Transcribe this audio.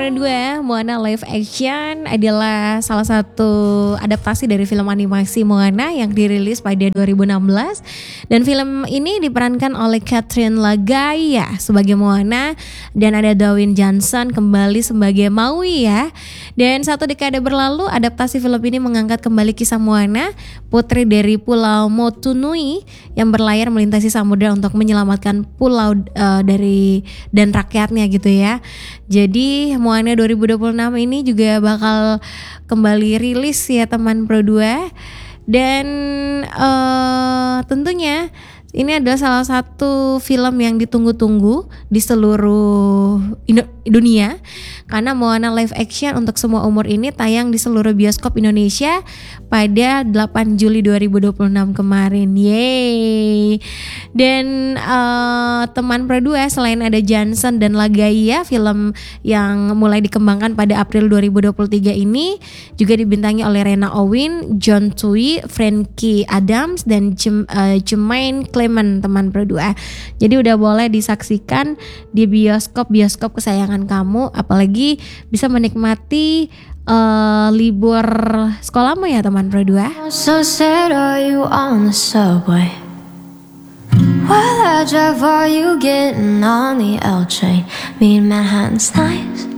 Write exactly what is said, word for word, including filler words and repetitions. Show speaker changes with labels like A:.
A: Pro dua, Moana live action adalah salah satu adaptasi dari film animasi Moana yang dirilis pada dua ribu enam belas. Dan film ini diperankan oleh Catherine Lagaya sebagai Moana dan ada Dwayne Johnson kembali sebagai Maui ya. Dan satu dekade berlalu, adaptasi film ini mengangkat kembali kisah Moana, putri dari Pulau Motunui yang berlayar melintasi samudera untuk menyelamatkan pulau uh, dari dan rakyatnya gitu ya. Jadi Moana dua ribu dua puluh enam ini juga bakal kembali rilis ya teman Pro dua. Dan uh, tentunya ini adalah salah satu film yang ditunggu-tunggu di seluruh Indo- dunia karena Moana live action untuk semua umur ini tayang di seluruh bioskop Indonesia pada delapan Juli dua ribu dua puluh enam kemarin. Yeay. Dan uh, teman Pro dua selain ada Johnson dan Lagaya, film yang mulai dikembangkan pada April dua ribu dua puluh tiga ini juga dibintangi oleh Rena Owin, John Tui, Frankie Adams dan Jem, uh, Jermaine Clement teman Pro dua. Jadi udah boleh disaksikan di bioskop-bioskop kesayangan kamu, apalagi bisa menikmati uh, libur sekolahmu ya teman Pro dua.
B: So sad are you on the subway? While I drive, are you getting on the L train? Me and Manhattan's nice.